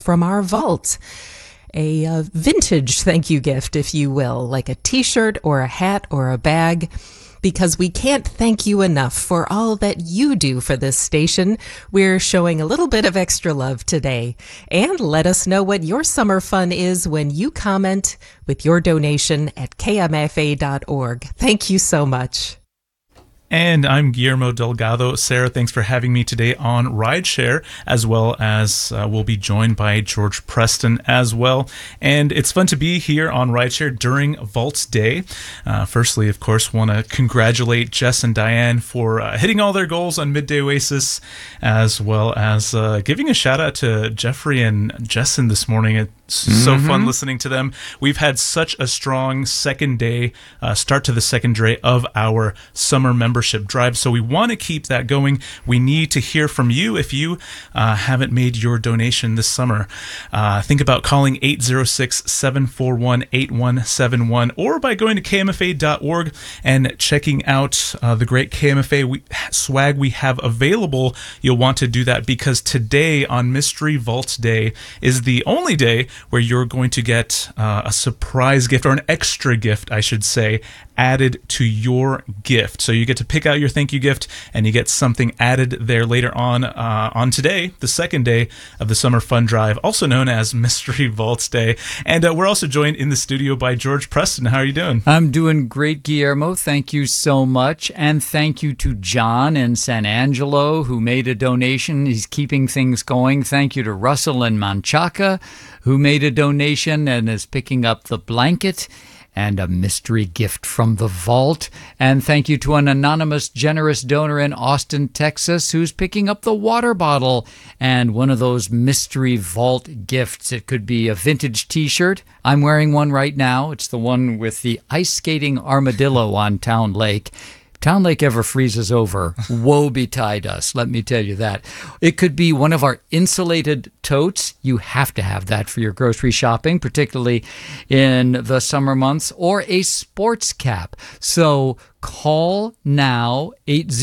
from our vault. A vintage thank you gift, if you will, like a t-shirt or a hat or a bag, because we can't thank you enough for all that you do for this station. We're showing a little bit of extra love today. And let us know what your summer fun is when you comment with your donation at kmfa.org. Thank you so much. And I'm Guillermo Delgado. Sarah, thanks for having me today on Rideshare, as well as we'll be joined by George Preston as well. And it's fun to be here on Rideshare during Vault Day. Firstly, of course, want to congratulate Jess and Diane for hitting all their goals on Midday Oasis, as well as giving a shout out to Jeffrey and Jessen this morning. It's so fun listening to them. We've had such a strong second day, start to the second day of our summer membership drive. So we want to keep that going. We need to hear from you if you haven't made your donation this summer. Think about calling 806-741-8171 or by going to kmfa.org and checking out the great KMFA swag we have available. You'll want to do that because today on Mystery Vault Day is the only day where you're going to get a surprise gift, or an extra gift, I should say, added to your gift. So you get to pick out your thank you gift, and you get something added there later on today, the second day of the Summer Fun Drive, also known as Mystery Vaults Day. And we're also joined in the studio by George Preston. How are you doing? I'm doing great, Guillermo. Thank you so much. And thank you to John in San Angelo, who made a donation. He's keeping things going. Thank you to Russell in Manchaca, who made a donation and is picking up the blanket and a mystery gift from the vault. And thank you to an anonymous, generous donor in Austin, Texas, who's picking up the water bottle and one of those mystery vault gifts. It could be a vintage t-shirt. I'm wearing one right now. It's the one with the ice skating armadillo on Town Lake. Town Lake ever freezes over, woe betide us, let me tell you that. It could be one of our insulated totes. You have to have that for your grocery shopping, particularly in the summer months, or a sports cap. So call now,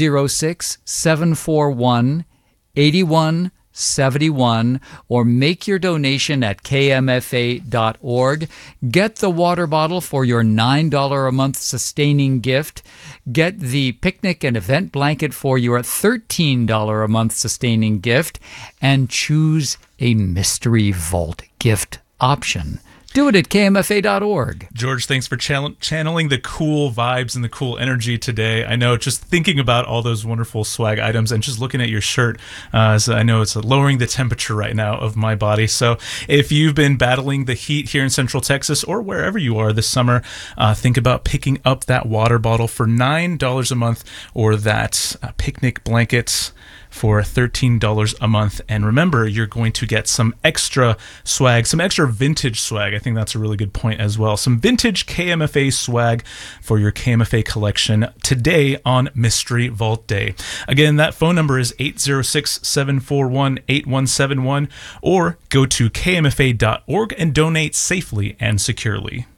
806-741-8171, or make your donation at kmfa.org. Get the water bottle for your $9 a month sustaining gift. Get the picnic and event blanket for your $13 a month sustaining gift, and choose a mystery vault gift option. Do it at kmfa.org. George, thanks for channeling the cool vibes and the cool energy today. I know, just thinking about all those wonderful swag items and just looking at your shirt, so I know it's lowering the temperature right now of my body. So if you've been battling the heat here in Central Texas or wherever you are this summer, think about picking up that water bottle for $9 a month, or that picnic blanket for $13 a month. And remember, you're going to get some extra swag, some extra vintage swag. I think that's a really good point as well. Some vintage KMFA swag for your KMFA collection today on Mystery Vault Day. Again, that phone number is 806-741-8171, or go to kmfa.org and donate safely and securely.